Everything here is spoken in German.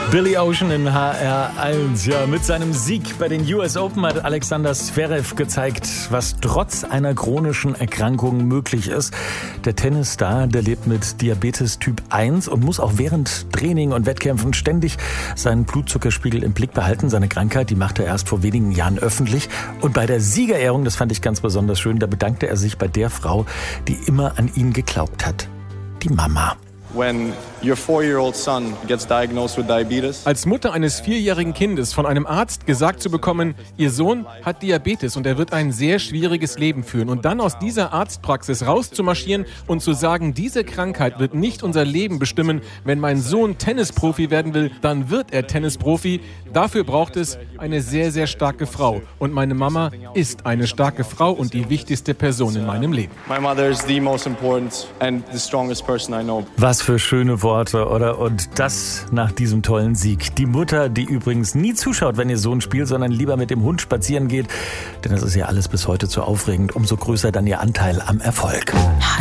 Billy Ocean in HR1. Ja, mit seinem Sieg bei den US Open hat Alexander Zverev gezeigt, was trotz einer chronischen Erkrankung möglich ist. Der Tennisstar, der lebt mit Diabetes Typ 1 und muss auch während Training und Wettkämpfen ständig seinen Blutzuckerspiegel im Blick behalten. Seine Krankheit, die machte er erst vor wenigen Jahren öffentlich. Und bei der Siegerehrung, das fand ich ganz besonders schön, da bedankte er sich bei der Frau, die immer an ihn geglaubt hat. Die Mama. When your 4-year-old son gets diagnosed with diabetes. Als Mutter eines 4-jährigen Kindes von einem Arzt gesagt zu bekommen, ihr Sohn hat Diabetes und er wird ein sehr schwieriges Leben führen. Und dann aus dieser Arztpraxis rauszumarschieren und zu sagen, diese Krankheit wird nicht unser Leben bestimmen. Wenn mein Sohn Tennisprofi werden will, dann wird er Tennisprofi. Dafür braucht es eine sehr, sehr starke Frau. Und meine Mama ist eine starke Frau und die wichtigste Person in meinem Leben. My mother is the most important and the strongest person I know. Was für schöne Worte, oder? Und das nach diesem tollen Sieg. Die Mutter, die übrigens nie zuschaut, wenn ihr Sohn spielt, sondern lieber mit dem Hund spazieren geht. Denn das ist ja alles bis heute zu aufregend. Umso größer dann ihr Anteil am Erfolg.